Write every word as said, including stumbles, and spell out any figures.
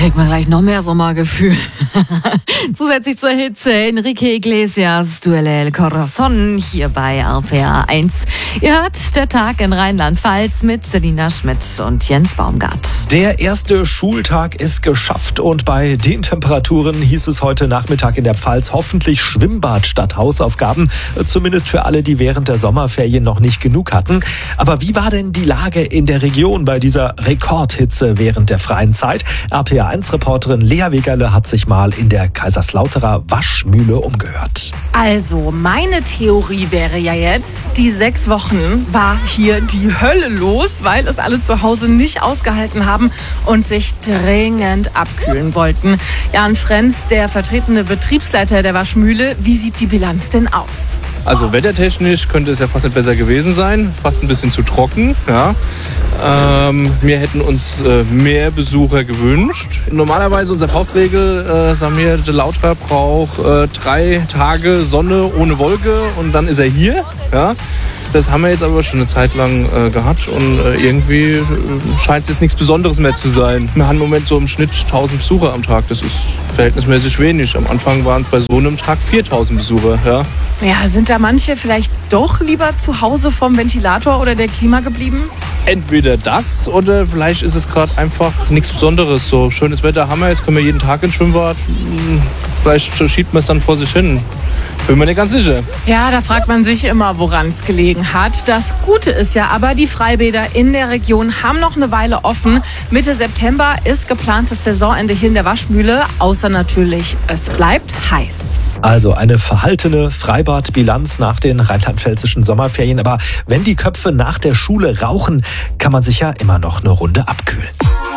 kriegt man gleich noch mehr Sommergefühl. Zusätzlich zur Hitze Enrique Iglesias, Duele El Corazon hier bei R P R eins. Ihr hört der Tag in Rheinland-Pfalz mit Selina Schmidt und Jens Baumgart. Der erste Schultag ist geschafft und bei den Temperaturen hieß es heute Nachmittag in der Pfalz hoffentlich Schwimmbad statt Hausaufgaben. Zumindest für alle, die während der Sommerferien noch nicht genug hatten. Aber wie war denn die Lage in der Region bei dieser Rekordhitze während der freien Zeit? R P R eins Reporterin Lea Wegerle hat sich mal in der Kaiserslauterer Waschmühle umgehört. Also, meine Theorie wäre ja jetzt, die sechs Wochen war hier die Hölle los, weil es alle zu Hause nicht ausgehalten haben und sich dringend abkühlen wollten. Jan Frenz, der vertretene Betriebsleiter der Waschmühle, wie sieht die Bilanz denn aus? Also wettertechnisch könnte es ja fast nicht besser gewesen sein, fast ein bisschen zu trocken. Ja. Ähm, wir hätten uns äh, mehr Besucher gewünscht. Normalerweise unsere Faustregel, äh, sagen wir, der Lauterer braucht äh, drei Tage Sonne ohne Wolke und dann ist er hier. Ja. Das haben wir jetzt aber schon eine Zeit lang äh, gehabt und äh, irgendwie äh, scheint es jetzt nichts Besonderes mehr zu sein. Wir haben im Moment so im Schnitt tausend Besucher am Tag. Das ist verhältnismäßig wenig. Am Anfang waren es bei so einem Tag viertausend Besucher. Ja. Ja, sind da manche vielleicht doch lieber zu Hause vom Ventilator oder der Klima geblieben? Entweder das oder vielleicht ist es gerade einfach nichts Besonderes. So schönes Wetter haben wir, jetzt können wir jeden Tag ins Schwimmbad. Vielleicht schiebt man es dann vor sich hin. Bin mir nicht ganz sicher. Ja, da fragt man sich immer, woran es gelegen hat. Das Gute ist ja aber, die Freibäder in der Region haben noch eine Weile offen. Mitte September ist geplantes Saisonende hier in der Waschmühle, außer natürlich, es bleibt heiß. Also eine verhaltene Freibadbilanz nach den rheinland-pfälzischen Sommerferien. Aber wenn die Köpfe nach der Schule rauchen, kann man sich ja immer noch eine Runde abkühlen.